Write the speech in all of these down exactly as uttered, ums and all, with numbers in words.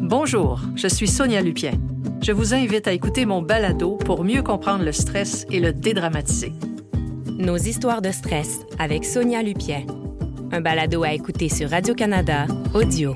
Bonjour, je suis Sonia Lupien. Je vous invite à écouter mon balado pour mieux comprendre le stress et le dédramatiser. Nos histoires de stress avec Sonia Lupien. Un balado à écouter sur Radio-Canada Audio.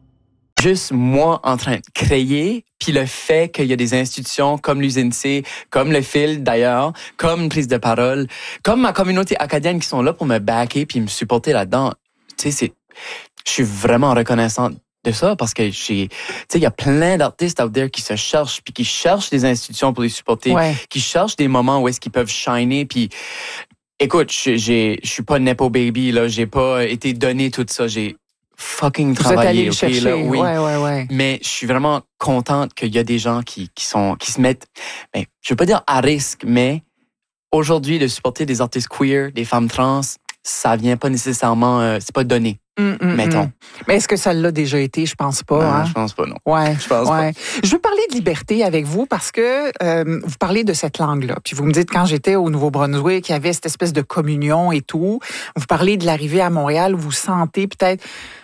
Juste moi en train de créer, puis le fait qu'il y a des institutions comme l'U N C, comme le Fil d'ailleurs, comme une prise de parole, comme ma communauté acadienne qui sont là pour me backer puis me supporter là-dedans. Tu sais, c'est, je suis vraiment reconnaissante de ça parce que j'ai, tu sais, il y a plein d'artistes out there qui se cherchent puis qui cherchent des institutions pour les supporter, ouais. qui cherchent des moments où est-ce qu'ils peuvent shiner puis. Écoute, je j'ai, je suis pas nepo baby là, j'ai pas été donné tout ça, j'ai fucking Vous êtes allé travaillé, le ok chercher. là, oui. Ouais, ouais, ouais. Mais je suis vraiment contente qu'il y a des gens qui qui sont qui se mettent, ben, je veux pas dire à risque, mais aujourd'hui de supporter des artistes queer, des femmes trans, ça vient pas nécessairement, euh, c'est pas donné. Mm, mm, mettons. mm. Mais est-ce que ça l'a déjà été? Je pense pas. Non, hein? je pense pas, non. Ouais, Je pense ouais. Je veux parler de liberté avec vous parce que euh, vous parlez de cette langue-là. Puis vous me dites, quand j'étais au Nouveau-Brunswick, il y avait cette espèce de communion et tout. Vous parlez de l'arrivée à Montréal, vous sentez peut-être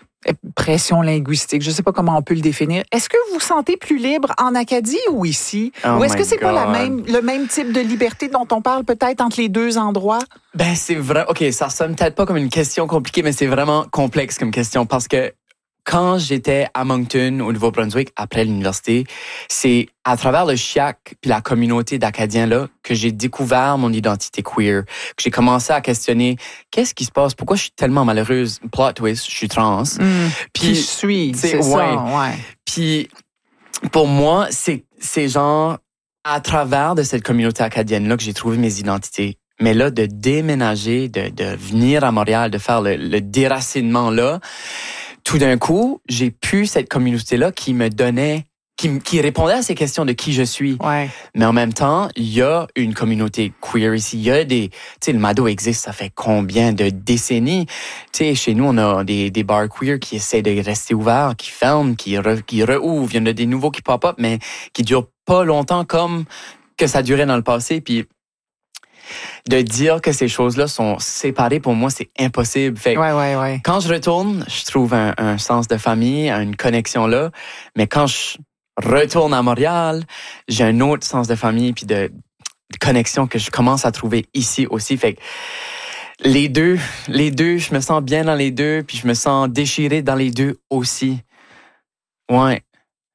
pression linguistique, je ne sais pas comment on peut le définir. Est-ce que vous vous sentez plus libre en Acadie ou ici? Oh ou est-ce que c'est God. pas la même, le même type de liberté dont on parle peut-être entre les deux endroits? Ben, c'est vrai. OK, ça sonne peut-être pas comme une question compliquée, mais c'est vraiment complexe comme question parce que quand j'étais à Moncton, au Nouveau-Brunswick, après l'université, c'est à travers le C I A C puis la communauté d'Acadiens là que j'ai découvert mon identité queer, que j'ai commencé à questionner qu'est-ce qui se passe, pourquoi je suis tellement malheureuse, plot twist, je suis trans. Mmh. Puis Qui je suis, c'est ouais. ça, ouais. Puis pour moi, c'est c'est genre à travers de cette communauté acadienne là que j'ai trouvé mes identités. Mais là, de déménager, de, de venir à Montréal, de faire le, le déracinement là, tout d'un coup, j'ai pu cette communauté-là qui me donnait, qui, qui répondait à ces questions de qui je suis. Ouais. Mais en même temps, il y a une communauté queer ici. Il y a des, tu sais, le Mado existe, ça fait combien de décennies? Tu sais, chez nous, on a des, des bars queer qui essaient de rester ouverts, qui ferment, qui, re, qui rouvrent. Il y en a des nouveaux qui pop-up, mais qui durent pas longtemps comme que ça durait dans le passé. Puis, de dire que ces choses-là sont séparées, pour moi, c'est impossible. Fait que ouais, ouais, ouais. quand je retourne, je trouve un, un sens de famille, une connexion là. Mais quand je retourne à Montréal, j'ai un autre sens de famille puis de, de connexion que je commence à trouver ici aussi. Fait que les deux, les deux, je me sens bien dans les deux, puis je me sens déchiré dans les deux aussi. Ouais.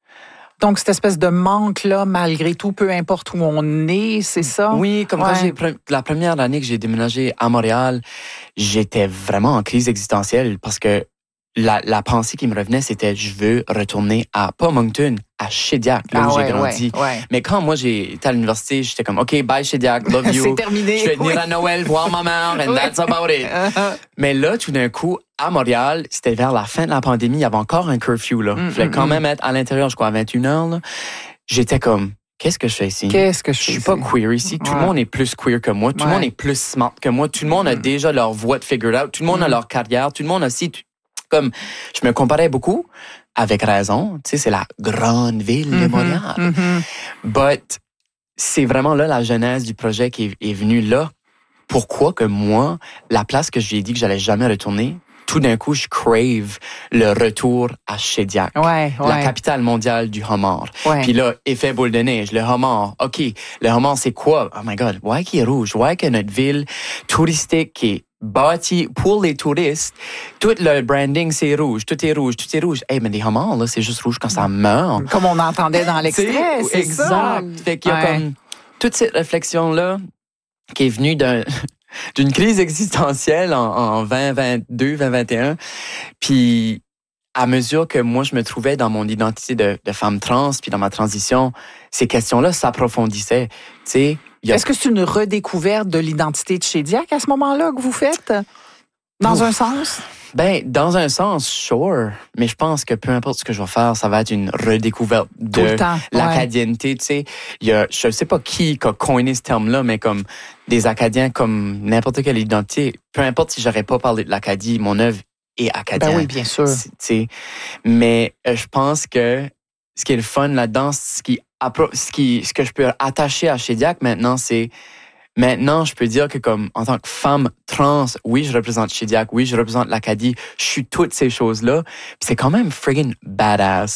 Donc, cette espèce de manque-là, malgré tout, peu importe où on est, c'est ça? Oui, comme ouais. quand j'ai, la première année que j'ai déménagé à Montréal, j'étais vraiment en crise existentielle parce que la, la pensée qui me revenait, c'était je veux retourner à, pas Moncton, à Shediac, là ah où ouais, j'ai grandi. Ouais, ouais. Mais quand moi j'ai été à l'université, j'étais comme, OK, bye Shediac, love you. C'est terminé. Je vais venir oui. à Noël voir ma mère, and oui. that's about it. Uh-huh. Mais là, tout d'un coup, à Montréal, c'était vers la fin de la pandémie, il y avait encore un curfew, là. Mm, Je voulais mm, quand mm. même être à l'intérieur, je crois, à vingt et une heures, là. J'étais comme, qu'est-ce que je fais ici? Qu'est-ce que je Je fais suis ici? pas queer ici. Tout ouais. le monde est plus queer que moi. Tout ouais. le monde est plus smart que moi. Tout le monde a mm. déjà leur voie de figured out. Tout le monde mm. a leur carrière. Tout le monde a aussi, comme, je me comparais beaucoup, avec raison. Tu sais, c'est la grande ville mm-hmm. de Montréal. Mm-hmm. But, c'est vraiment là la genèse du projet qui est, est venue là. Pourquoi que moi, la place que j'ai dit que j'allais jamais retourner, tout d'un coup, je crave le retour à Shediac, ouais, ouais. la capitale mondiale du homard. Ouais. Puis là, effet boule de neige, le homard. OK, le homard, c'est quoi? Oh my God, why qu'il est rouge? Why que notre ville touristique qui est bâtie pour les touristes, tout le branding, c'est rouge, tout est rouge, tout est rouge. Hey, mais des homards, là, c'est juste rouge quand ça meurt. Comme on entendait dans l'extrait, c'est exact. ça. Fait qu'il y a ouais. comme toute cette réflexion-là qui est venue d'un... d'une crise existentielle en, en vingt vingt-deux, vingt vingt et un. Puis, à mesure que moi, je me trouvais dans mon identité de, de femme trans, puis dans ma transition, ces questions-là s'approfondissaient. Tu sais, y a... Est-ce que c'est une redécouverte de l'identité de Shediac à ce moment-là que vous faites? Dans Ouf. un sens? Ben, dans un sens, sure. Mais je pense que peu importe ce que je vais faire, ça va être une redécouverte de l'acadienneté. Ouais. Tu sais, il y a, je sais pas qui a coiné ce terme-là, mais comme des Acadiens, comme n'importe quelle identité. Peu importe si j'aurais pas parlé de l'Acadie, mon œuvre est acadienne. Ben oui, bien sûr. Tu sais, mais euh, je pense que ce qui est le fun là-dedans, ce qui, ce qui, ce que je peux attacher à Shediac maintenant, c'est maintenant, je peux dire que comme en tant que femme trans, oui, je représente Shediac, oui, je représente l'Acadie, je suis toutes ces choses-là. Puis c'est quand même friggin' badass.